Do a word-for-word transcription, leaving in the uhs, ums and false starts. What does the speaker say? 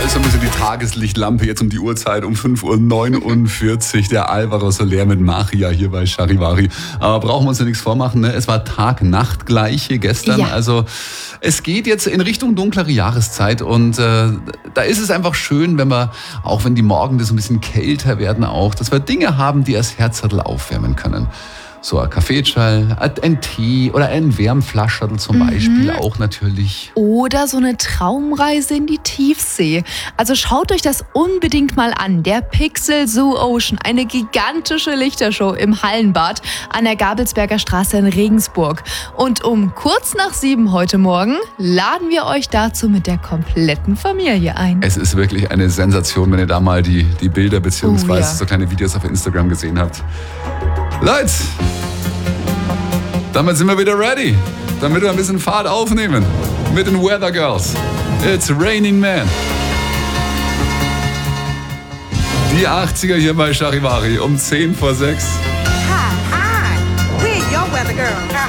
ist so ein bisschen die Tageslichtlampe jetzt um die Uhrzeit um fünf Uhr neunundvierzig. Der Alvaro Soler mit Magia hier bei Charivari. Aber brauchen wir uns ja nichts vormachen, ne? Es war Tag-Nacht-Gleiche gestern. Ja. Also es geht jetzt in Richtung dunklere Jahreszeit und äh, da ist es einfach schön, wenn wir, auch wenn die Morgen so ein bisschen kälter werden auch, dass wir Dinge haben, die das Herzerl aufwärmen können. So ein Kaffeeschall, ein Tee oder ein Wärmflascherl zum mhm. Beispiel auch natürlich. Oder so eine Traumreise in die Tiefsee. Also schaut euch das unbedingt mal an. Der Pixel Zoo Ocean, eine gigantische Lichtershow im Hallenbad an der Gabelsberger Straße in Regensburg. Und um kurz nach sieben heute Morgen laden wir euch dazu mit der kompletten Familie ein. Es ist wirklich eine Sensation, wenn ihr da mal die, die Bilder bzw. Oh, ja. so kleine Videos auf Instagram gesehen habt. Leute, damit sind wir wieder ready, damit wir ein bisschen Fahrt aufnehmen mit den Weather Girls. It's Raining Man. Die achtziger hier bei Charivari um zehn vor sechs. Hi, hi, we're your Weather Girls.